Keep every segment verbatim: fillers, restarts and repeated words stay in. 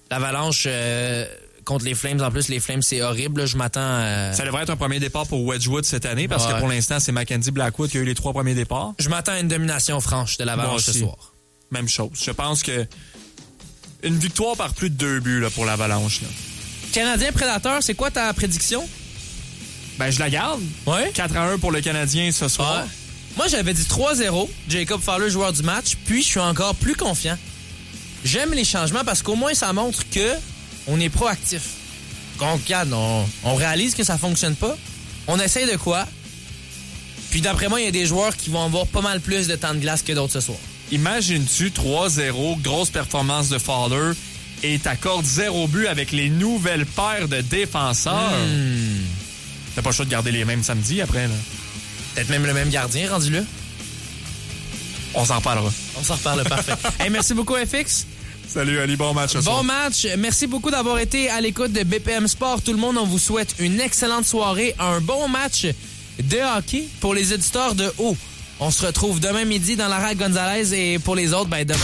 l'Avalanche euh, contre les Flames, en plus, les Flames, c'est horrible. Là, je m'attends... Euh... Ça devrait être un premier départ pour Wedgwood cette année, parce ouais. que pour l'instant, c'est Mackenzie Blackwood qui a eu les trois premiers départs. Je m'attends à une domination franche de l'Avalanche ce soir. Même chose. Je pense que une victoire par plus de deux buts là, pour l'Avalanche. Là. Canadien Prédateur, c'est quoi ta prédiction? Ben, je la garde. Ouais. quatre à un pour le Canadien ce soir. Ouais. Moi, j'avais dit trois zéro. Jacob Fowler, joueur du match. Puis, je suis encore plus confiant. J'aime les changements parce qu'au moins, ça montre que on est proactif. On regarde, on, on réalise que ça fonctionne pas. On essaye de quoi? Puis, d'après moi, il y a des joueurs qui vont avoir pas mal plus de temps de glace que d'autres ce soir. Imagines-tu trois zéro, grosse performance de Fowler et t'accordes zéro but avec les nouvelles paires de défenseurs? Mmh. T'as pas le choix de garder les mêmes samedi après, là. Peut-être même le même gardien rendu là. On s'en reparlera. On s'en reparle, parfait. Hey, merci beaucoup, F X. Salut, Ali, bon match. Bon soir. match. Merci beaucoup d'avoir été à l'écoute de B P M Sport. Tout le monde, on vous souhaite une excellente soirée, un bon match de hockey pour les éditeurs de haut. On se retrouve demain midi dans la Rade Gonzalez et pour les autres, ben demain.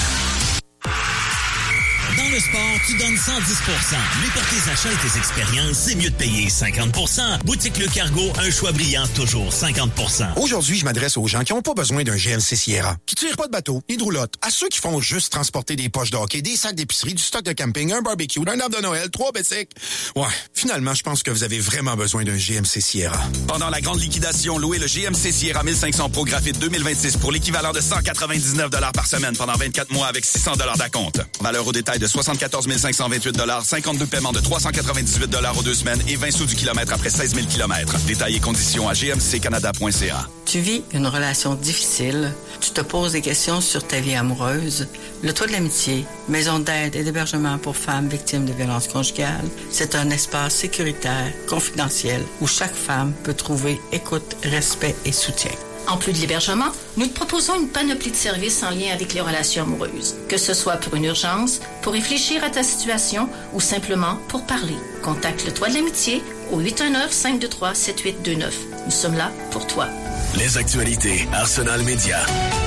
Dans le sport, tu donnes cent dix pour cent. Mais pour tes achats et tes expériences, c'est mieux de payer cinquante pour cent. Boutique Le Cargo, un choix brillant, toujours cinquante pour cent. Aujourd'hui, je m'adresse aux gens qui n'ont pas besoin d'un G M C Sierra, qui tirent pas de bateau, ni de roulotte, à ceux qui font juste transporter des poches de hockey, des sacs d'épicerie, du stock de camping, un barbecue, un arbre de Noël, trois bicycles. Ouais, finalement, je pense que vous avez vraiment besoin d'un G M C Sierra. Pendant la grande liquidation, louez le G M C Sierra mille cinq cents Pro Graphite deux mille vingt-six pour l'équivalent de cent quatre-vingt-dix-neuf dollars par semaine pendant vingt-quatre mois avec six cents dollars d'acompte. Valeur au détail de soixante-quatorze mille cinq cent vingt-huit dollars, cinquante-deux paiements de trois cent quatre-vingt-dix-huit dollars aux deux semaines et vingt sous du kilomètre après seize mille kilomètres. Détails et conditions à g m c canada point c a. Tu vis une relation difficile, tu te poses des questions sur ta vie amoureuse. Le Toit de l'Amitié, maison d'aide et d'hébergement pour femmes victimes de violences conjugales, c'est un espace sécuritaire, confidentiel, où chaque femme peut trouver écoute, respect et soutien. En plus de l'hébergement, nous te proposons une panoplie de services en lien avec les relations amoureuses. Que ce soit pour une urgence, pour réfléchir à ta situation ou simplement pour parler. Contacte le Toit de l'Amitié au huit un neuf, cinq deux trois, sept huit deux neuf. Nous sommes là pour toi. Les actualités Arsenal Média.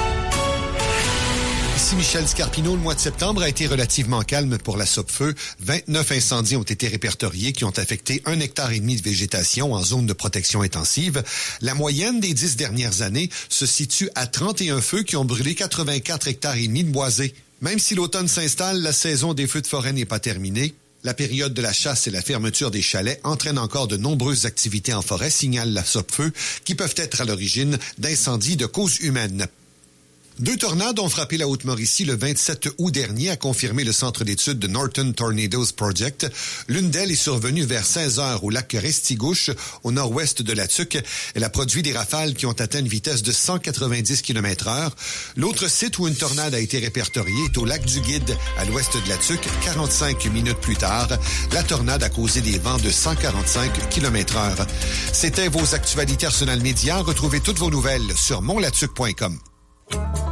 Ici Michel Scarpino, le mois de septembre a été relativement calme pour la Sopfeu. vingt-neuf incendies ont été répertoriés qui ont affecté un hectare et demi de végétation en zone de protection intensive. La moyenne des dix dernières années se situe à trente et un feux qui ont brûlé quatre-vingt-quatre hectares et demi de boisés. Même si l'automne s'installe, la saison des feux de forêt n'est pas terminée. La période de la chasse et la fermeture des chalets entraînent encore de nombreuses activités en forêt, signale la Sopfeu, qui peuvent être à l'origine d'incendies de cause humaine. Deux tornades ont frappé la Haute-Mauricie le vingt-sept août dernier, a confirmé le centre d'études de Northern Tornadoes Project. L'une d'elles est survenue vers seize heures au lac Restigouche, au nord-ouest de la Tuque. Elle a produit des rafales qui ont atteint une vitesse de cent quatre-vingt-dix kilomètres heure. L'autre site où une tornade a été répertoriée est au lac du Guide, à l'ouest de la Tuque. quarante-cinq minutes plus tard, la tornade a causé des vents de cent quarante-cinq kilomètres heure. C'était vos actualités Arsenal Média. Retrouvez toutes vos nouvelles sur mon latuc point com.